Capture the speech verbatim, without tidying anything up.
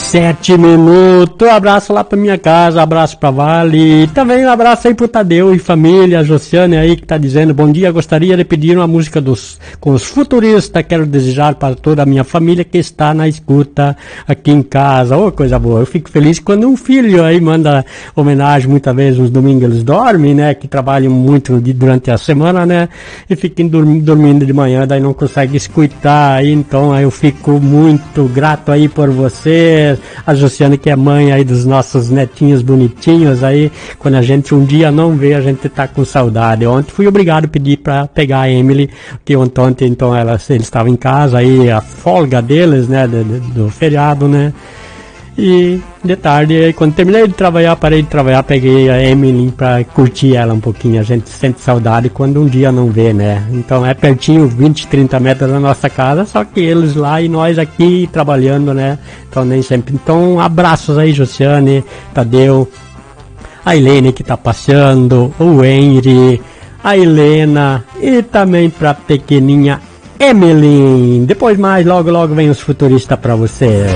sete minutos. Um abraço lá pra minha casa, um abraço pra Vale. E também um abraço aí pro Tadeu e família, a Josiane aí que tá dizendo: bom dia, gostaria de pedir uma música dos, com os futuristas. Quero desejar para toda a minha família que está na escuta aqui em casa. Ô, oh, coisa boa. Eu fico feliz quando um filho aí manda homenagem. Muitas vezes nos domingos eles dormem, né? Que trabalham muito durante a semana, né? E ficam dormindo de manhã, daí não conseguem escutar aí. Então aí eu fico muito grato aí por você, a Josiane, que é mãe aí dos nossos netinhos bonitinhos aí. Quando a gente um dia não vê, a gente tá com saudade. Ontem fui obrigado a pedir pra pegar a Emily, que ontem então ela, eles estavam em casa aí, a folga deles, né, do, do feriado, né. E de tarde, quando terminei de trabalhar, parei de trabalhar, peguei a Emily pra curtir ela um pouquinho. A gente sente saudade quando um dia não vê, né? Então é pertinho, vinte, trinta metros da nossa casa, só que eles lá e nós aqui trabalhando, né? Então nem sempre. Então abraços aí, Josiane, Tadeu, a Helene que tá passeando, o Henry, a Helena e também pra pequeninha Emily. Depois mais, logo logo vem os futuristas pra você.